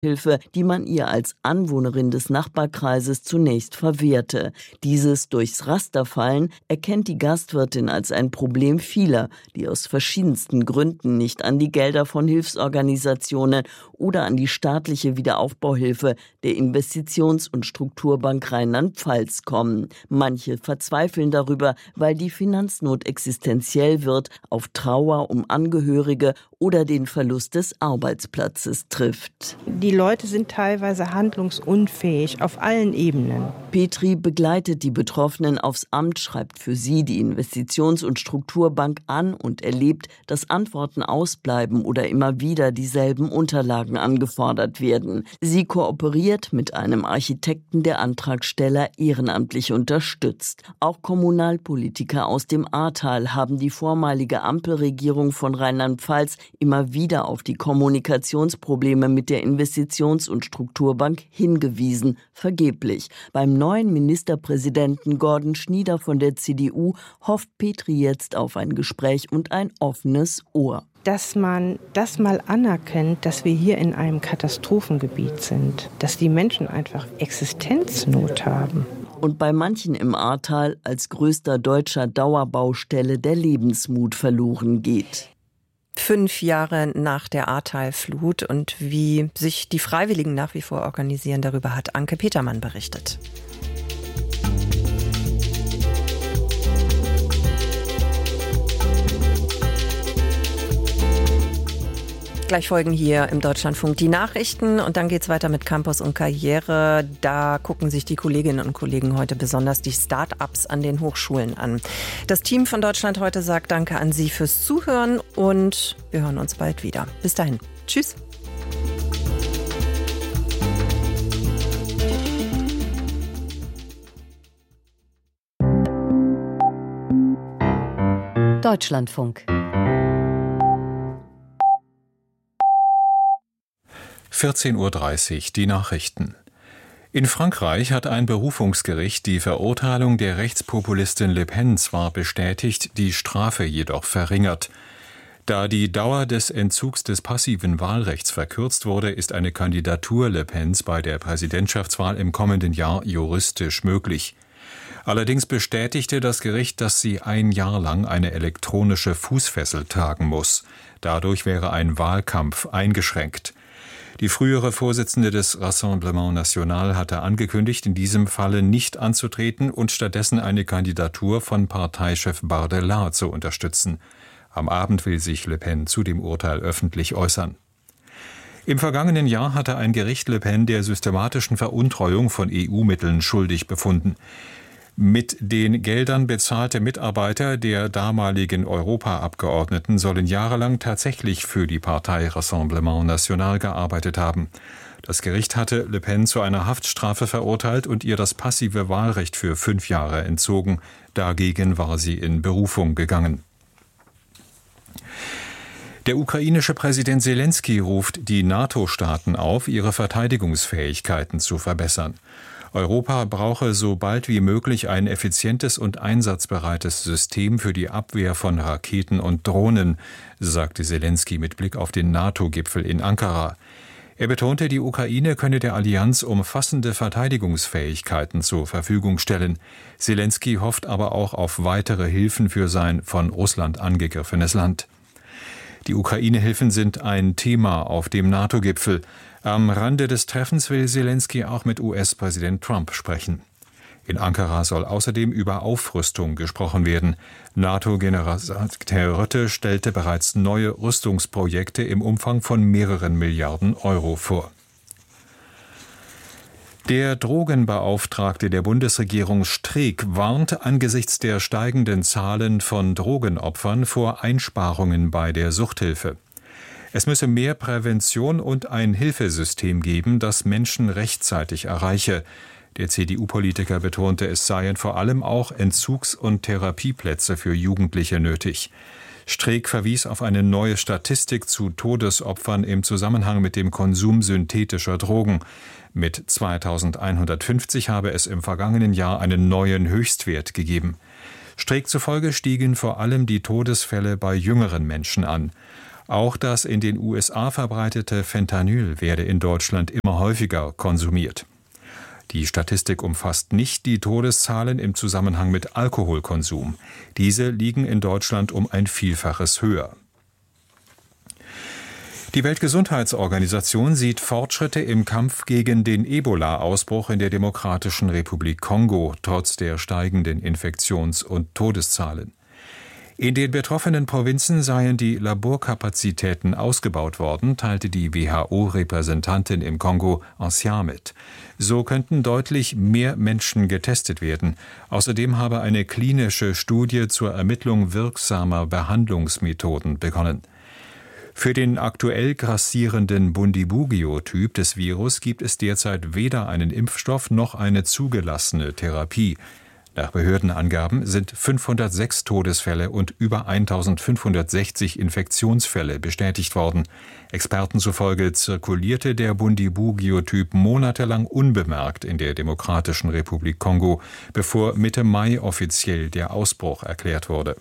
Hilfe, die man ihr als Anwohnerin des Nachbarkreises zunächst verwehrte. Dieses durchs Raster fallen erkennt die Gastwirtin als ein Problem vieler, die aus verschiedensten Gründen nicht an die Gelder von Hilfsorganisationen oder an die staatliche Wiederaufbauhilfe der Investitions- und Strukturbank Rheinland-Pfalz kommen. Manche verzweifeln darüber, weil die Finanznot existenziell wird, auf Trauer um Angehörige oder den Verlust des Arbeitsplatzes trifft. Die Leute sind teilweise handlungsunfähig auf allen Ebenen. Petri begleitet die Betroffenen aufs Amt, schreibt für sie die Investitions- und Strukturbank an und erlebt, dass Antworten ausbleiben oder immer wieder dieselben Unterlagen angefordert werden. Sie kooperiert mit einem Architekten, der Antragsteller ehrenamtlich unterstützt. Auch Kommunalpolitiker aus dem Ahrtal haben die vormalige Ampelregierung von Rheinland-Pfalz immer wieder auf die Kommunikationsprobleme mit der Investitions- und Strukturbank hingewiesen, vergeblich. Beim neuen Ministerpräsidenten Gordon Schnieder von der CDU hofft Petri jetzt auf ein Gespräch und ein offenes Ohr. Dass man das mal anerkennt, dass wir hier in einem Katastrophengebiet sind, dass die Menschen einfach Existenznot haben. Und bei manchen im Ahrtal als größter deutscher Dauerbaustelle der Lebensmut verloren geht. 5 Jahre nach der Ahrtal-Flut und wie sich die Freiwilligen nach wie vor organisieren, darüber hat Anke Petermann berichtet. Gleich folgen hier im Deutschlandfunk die Nachrichten und dann geht's weiter mit Campus und Karriere. Da gucken sich die Kolleginnen und Kollegen heute besonders die Start-ups an den Hochschulen an. Das Team von Deutschland heute sagt Danke an Sie fürs Zuhören und wir hören uns bald wieder. Bis dahin. Tschüss. Deutschlandfunk. 14:30 Uhr, die Nachrichten. In Frankreich hat ein Berufungsgericht die Verurteilung der Rechtspopulistin Le Pen zwar bestätigt, die Strafe jedoch verringert. Da die Dauer des Entzugs des passiven Wahlrechts verkürzt wurde, ist eine Kandidatur Le Pens bei der Präsidentschaftswahl im kommenden Jahr juristisch möglich. Allerdings bestätigte das Gericht, dass sie 1 Jahr lang eine elektronische Fußfessel tragen muss. Dadurch wäre ein Wahlkampf eingeschränkt. Die frühere Vorsitzende des Rassemblement National hatte angekündigt, in diesem Falle nicht anzutreten und stattdessen eine Kandidatur von Parteichef Bardella zu unterstützen. Am Abend will sich Le Pen zu dem Urteil öffentlich äußern. Im vergangenen Jahr hatte ein Gericht Le Pen der systematischen Veruntreuung von EU-Mitteln schuldig befunden. Mit den Geldern bezahlte Mitarbeiter der damaligen Europaabgeordneten sollen jahrelang tatsächlich für die Partei Rassemblement National gearbeitet haben. Das Gericht hatte Le Pen zu einer Haftstrafe verurteilt und ihr das passive Wahlrecht für 5 Jahre entzogen. Dagegen war sie in Berufung gegangen. Der ukrainische Präsident Selenskyj ruft die NATO-Staaten auf, ihre Verteidigungsfähigkeiten zu verbessern. Europa brauche so bald wie möglich ein effizientes und einsatzbereites System für die Abwehr von Raketen und Drohnen, sagte Selenskyj mit Blick auf den NATO-Gipfel in Ankara. Er betonte, die Ukraine könne der Allianz umfassende Verteidigungsfähigkeiten zur Verfügung stellen. Selenskyj hofft aber auch auf weitere Hilfen für sein von Russland angegriffenes Land. Die Ukraine-Hilfen sind ein Thema auf dem NATO-Gipfel. Am Rande des Treffens will Selenskyj auch mit US-Präsident Trump sprechen. In Ankara soll außerdem über Aufrüstung gesprochen werden. NATO-Generalsekretär Rutte stellte bereits neue Rüstungsprojekte im Umfang von mehreren Milliarden Euro vor. Der Drogenbeauftragte der Bundesregierung Streeck warnt angesichts der steigenden Zahlen von Drogenopfern vor Einsparungen bei der Suchthilfe. Es müsse mehr Prävention und ein Hilfesystem geben, das Menschen rechtzeitig erreiche. Der CDU-Politiker betonte, es seien vor allem auch Entzugs- und Therapieplätze für Jugendliche nötig. Streeck verwies auf eine neue Statistik zu Todesopfern im Zusammenhang mit dem Konsum synthetischer Drogen. Mit 2150 habe es im vergangenen Jahr einen neuen Höchstwert gegeben. Streeck zufolge stiegen vor allem die Todesfälle bei jüngeren Menschen an. Auch das in den USA verbreitete Fentanyl werde in Deutschland immer häufiger konsumiert. Die Statistik umfasst nicht die Todeszahlen im Zusammenhang mit Alkoholkonsum. Diese liegen in Deutschland um ein Vielfaches höher. Die Weltgesundheitsorganisation sieht Fortschritte im Kampf gegen den Ebola-Ausbruch in der Demokratischen Republik Kongo, trotz der steigenden Infektions- und Todeszahlen. In den betroffenen Provinzen seien die Laborkapazitäten ausgebaut worden, teilte die WHO-Repräsentantin im Kongo Ancien mit. So könnten deutlich mehr Menschen getestet werden. Außerdem habe eine klinische Studie zur Ermittlung wirksamer Behandlungsmethoden begonnen. Für den aktuell grassierenden Bundibugyo-Typ des Virus gibt es derzeit weder einen Impfstoff noch eine zugelassene Therapie. Nach Behördenangaben sind 506 Todesfälle und über 1560 Infektionsfälle bestätigt worden. Experten zufolge zirkulierte der Bundibugyo-Typ monatelang unbemerkt in der Demokratischen Republik Kongo, bevor Mitte Mai offiziell der Ausbruch erklärt wurde.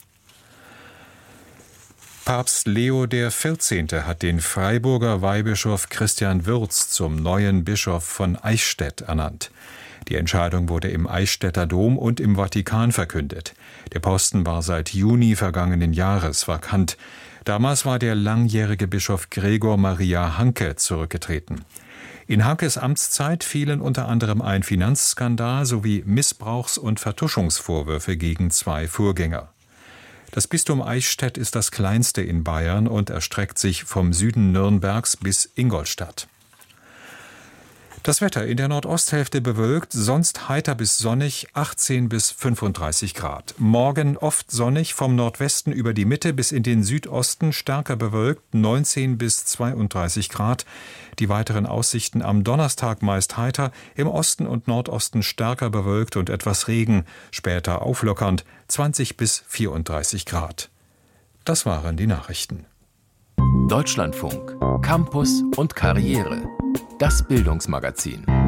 Papst Leo XIV. Hat den Freiburger Weihbischof Christian Würz zum neuen Bischof von Eichstätt ernannt. Die Entscheidung wurde im Eichstätter Dom und im Vatikan verkündet. Der Posten war seit Juni vergangenen Jahres vakant. Damals war der langjährige Bischof Gregor Maria Hanke zurückgetreten. In Hankes Amtszeit fielen unter anderem ein Finanzskandal sowie Missbrauchs- und Vertuschungsvorwürfe gegen 2 Vorgänger. Das Bistum Eichstätt ist das kleinste in Bayern und erstreckt sich vom Süden Nürnbergs bis Ingolstadt. Das Wetter in der Nordosthälfte bewölkt, sonst heiter bis sonnig, 18 bis 35 Grad. Morgen oft sonnig, vom Nordwesten über die Mitte bis in den Südosten stärker bewölkt, 19 bis 32 Grad. Die weiteren Aussichten am Donnerstag meist heiter, im Osten und Nordosten stärker bewölkt und etwas Regen, später auflockernd, 20 bis 34 Grad. Das waren die Nachrichten. Deutschlandfunk, Campus und Karriere. Das Bildungsmagazin.